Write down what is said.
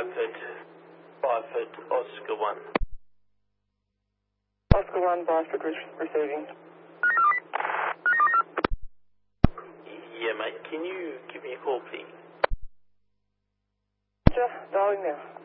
Byford, Oscar 1. Oscar 1, Byford receiving. Yeah, mate, can you give me a call, please? Roger, dialing now.